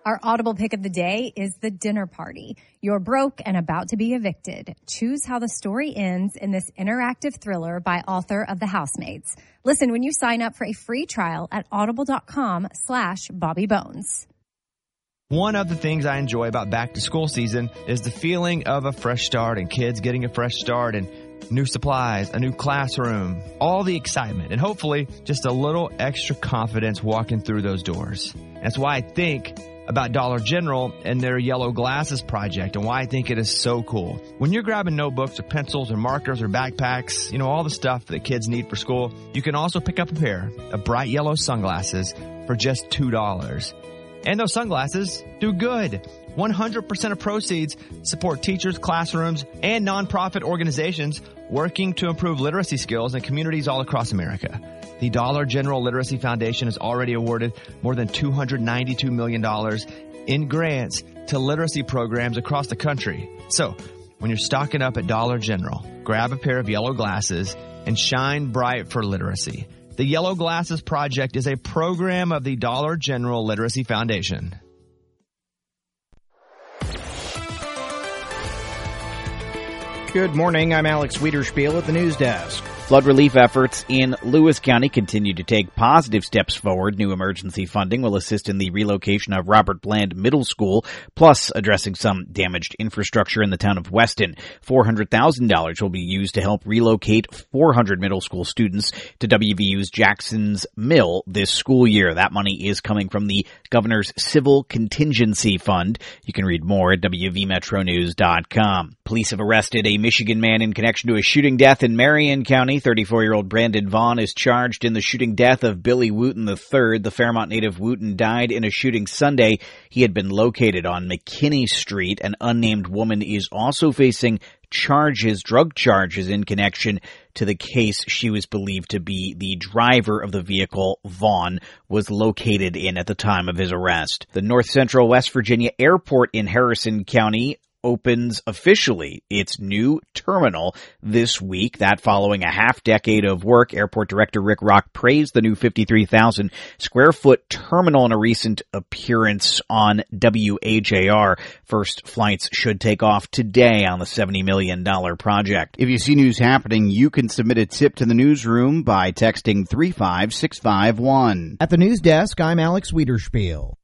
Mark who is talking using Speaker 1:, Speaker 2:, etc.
Speaker 1: Our Audible pick of the day is The Dinner Party. You're broke and about to be evicted. Choose how the story ends in this interactive thriller by author of The Housemates. Listen when you sign up for a free trial at audible.com/BobbyBones.
Speaker 2: One of the things I enjoy about back to school season is the feeling of a fresh start and kids getting a fresh start and new supplies, a new classroom, all the excitement, and hopefully just a little extra confidence walking through those doors. That's why I think about Dollar General and their Yellow Glasses project and why I think it is so cool. When you're grabbing notebooks or pencils or markers or backpacks, all the stuff that kids need for school, you can also pick up a pair of bright yellow sunglasses for just $2. And those sunglasses do good. 100% of proceeds support teachers, classrooms, and nonprofit organizations working to improve literacy skills in communities all across America. The Dollar General Literacy Foundation has already awarded more than $292 million in grants to literacy programs across the country. So, when you're stocking up at Dollar General, grab a pair of yellow glasses and shine bright for literacy. The Yellow Glasses Project is a program of the Dollar General Literacy Foundation.
Speaker 3: Good morning. I'm Alex Wiederspiel at the news desk.
Speaker 4: Flood relief efforts in Lewis County continue to take positive steps forward. New emergency funding will assist in the relocation of Robert Bland Middle School, plus addressing some damaged infrastructure in the town of Weston. $400,000 will be used to help relocate 400 middle school students to WVU's Jackson's Mill this school year. That money is coming from the governor's Civil Contingency Fund. You can read more at WVMetroNews.com. Police have arrested a Michigan man in connection to a shooting death in Marion County. 34-year-old Brandon Vaughn is charged in the shooting death of Billy Wooten III. The Fairmont native Wooten died in a shooting Sunday. He had been located on McKinney Street. An unnamed woman is also facing drug charges in connection to the case. She was believed to be the driver of the vehicle Vaughn was located in at the time of his arrest. The North Central West Virginia Airport in Harrison County opens officially its new terminal this week. That following a half-decade of work. Airport Director Rick Rock praised the new 53,000 square foot terminal in a recent appearance on WHAR. First flights should take off today on the $70 million project.
Speaker 3: If you see news happening, you can submit a tip to the newsroom by texting 35651. At the news desk, I'm Alex Wiederspiel.